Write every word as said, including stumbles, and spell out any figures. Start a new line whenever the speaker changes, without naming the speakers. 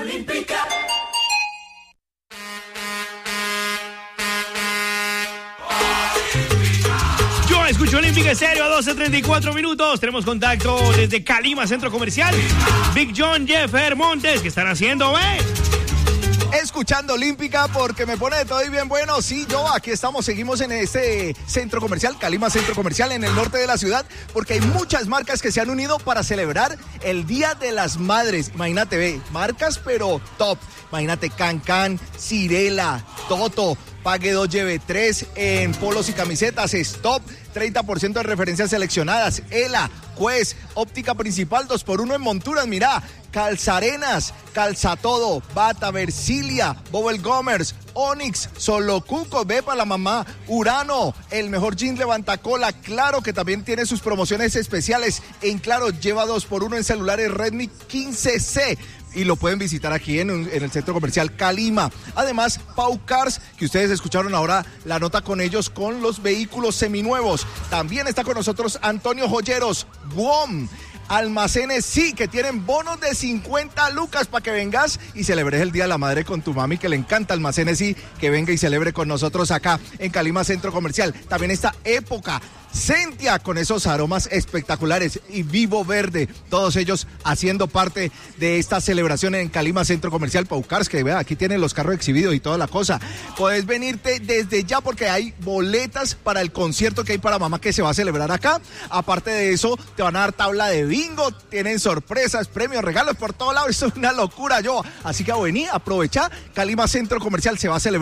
Olímpica.
Yo escucho Olímpica Estéreo a doce treinta y cuatro minutos. Tenemos contacto desde Calima, Centro Comercial. Big John, Jeffer Montes, ¿qué están haciendo, ve?
Escuchando Olímpica porque me pone de todo y bien bueno. Sí, yo, aquí estamos, seguimos en este centro comercial, Calima Centro Comercial, en el norte de la ciudad, porque hay muchas marcas que se han unido para celebrar el Día de las Madres. Imagínate, ve, marcas pero top. Imagínate, Can Can, Cirela, Toto, Pague dos, lleve tres en polos y camisetas, Stop, treinta por ciento de referencias seleccionadas, Ela, Juez, Óptica Principal, dos por uno en monturas, mirá, Calzarenas, Calzatodo, Bata, Versilia, Bobel Gomers, Onyx, Solo Cuco, ve para la mamá, Urano, el mejor jean levantacola, Claro que también tiene sus promociones especiales, en Claro lleva dos por uno en celulares Redmi quince C, y lo pueden visitar aquí en, en el centro comercial Calima. Además, Pau Cars, que ustedes escucharon ahora la nota con ellos con los vehículos seminuevos. También está con nosotros Antonio Joyeros, Guom, Almacenes Sí, que tienen bonos de cincuenta lucas para que vengas y celebres el Día de la Madre con tu mami, que le encanta Almacenes Sí, que venga y celebre con nosotros acá en Calima Centro Comercial. También está Época, Sentia, con esos aromas espectaculares, y Vivo Verde, todos ellos haciendo parte de esta celebración en Calima Centro Comercial. Paucars, que vea, aquí tienen los carros exhibidos y toda la cosa. Puedes venirte desde ya porque hay boletas para el concierto que hay para mamá que se va a celebrar acá. Aparte de eso, te van a dar tabla de bingo, tienen sorpresas, premios, regalos por todos lados. Esto es una locura, yo. Así que vení, aprovecha, Calima Centro Comercial se va a celebrar